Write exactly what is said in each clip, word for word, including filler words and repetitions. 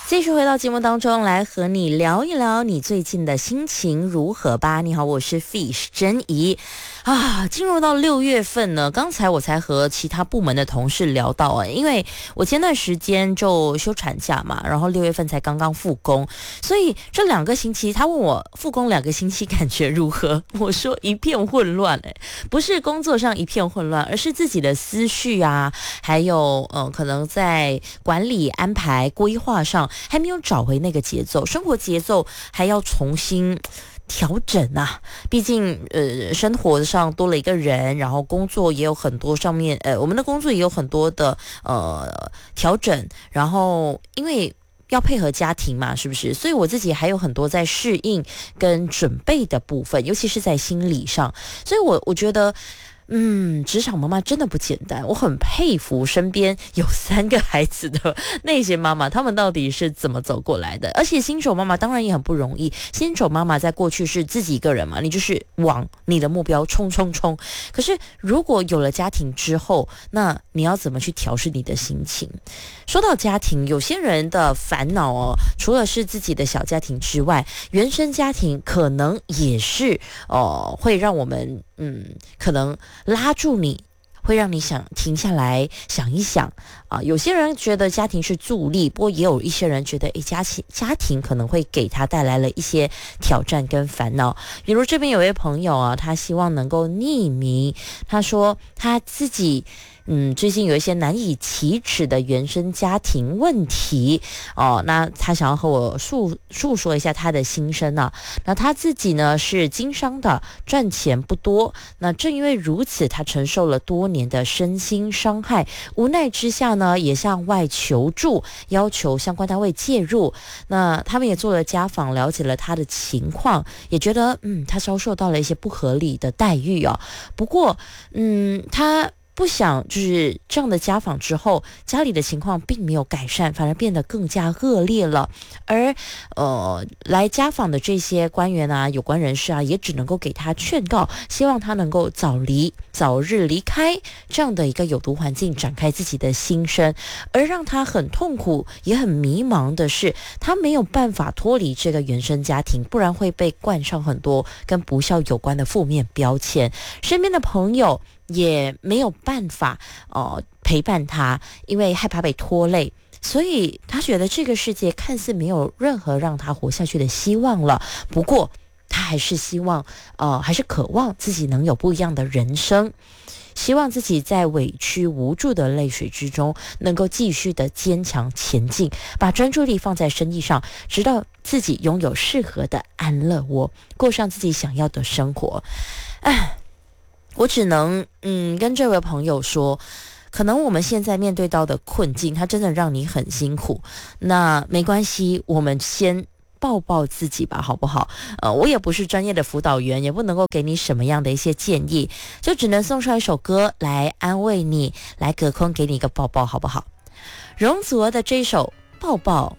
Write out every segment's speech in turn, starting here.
继续回到节目当中来和你聊一聊你最近的心情如何吧。你好，我是 Fish 珍怡啊。进入到六月份呢，刚才我才和其他部门的同事聊到啊，因为我前段时间就休产假嘛，然后六月份才刚刚复工，所以这两个星期他问我复工两个星期感觉如何，我说一片混乱哎，不是工作上一片混乱，而是自己的思绪啊，还有呃可能在管理安排规划上还没有找回那个节奏，生活节奏还要重新调整啊，毕竟呃生活上多了一个人，然后工作也有很多上面呃我们的工作也有很多的呃调整，然后因为要配合家庭嘛，是不是？所以我自己还有很多在适应跟准备的部分，尤其是在心理上，所以我我觉得嗯，职场妈妈真的不简单，我很佩服身边有三个孩子的那些妈妈，她们到底是怎么走过来的？而且新手妈妈当然也很不容易，新手妈妈在过去是自己一个人嘛，你就是往你的目标冲冲冲。可是如果有了家庭之后，那你要怎么去调试你的心情？说到家庭，有些人的烦恼哦，除了是自己的小家庭之外，原生家庭可能也是哦、呃，会让我们嗯，可能拉住你，会让你想停下来想一想啊。有些人觉得家庭是助力，不过也有一些人觉得，诶，家庭家庭可能会给他带来了一些挑战跟烦恼。比如这边有位朋友啊，他希望能够匿名，他说他自己嗯，最近有一些难以启齿的原生家庭问题哦，那他想要和我诉诉说一下他的心声啊。那他自己呢是经商的，赚钱不多，那正因为如此，他承受了多年的身心伤害，无奈之下呢，也向外求助，要求相关单位介入。那他们也做了家访，了解了他的情况，也觉得嗯，他遭受到了一些不合理的待遇啊。不过嗯，他不想就是这样的家访之后，家里的情况并没有改善，反而变得更加恶劣了。而呃，来家访的这些官员啊、有关人士啊，也只能够给他劝告，希望他能够早离、早日离开这样的一个有毒环境，展开自己的心声。而让他很痛苦、也很迷茫的是，他没有办法脱离这个原生家庭，不然会被冠上很多跟不孝有关的负面标签。身边的朋友也没有办法呃陪伴他，因为害怕被拖累，所以他觉得这个世界看似没有任何让他活下去的希望了。不过他还是希望呃还是渴望自己能有不一样的人生，希望自己在委屈无助的泪水之中能够继续的坚强前进，把专注力放在生意上，直到自己拥有适合的安乐窝，过上自己想要的生活。唉，我只能嗯跟这位朋友说，可能我们现在面对到的困境，它真的让你很辛苦。那没关系，我们先抱抱自己吧，好不好？呃，我也不是专业的辅导员，也不能够给你什么样的一些建议，就只能送上一首歌来安慰你，来隔空给你一个抱抱，好不好？容祖儿的这首《抱抱》，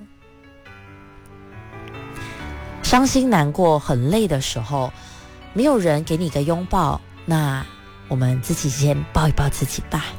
伤心难过很累的时候，没有人给你一个拥抱，那我们自己先抱一抱自己吧。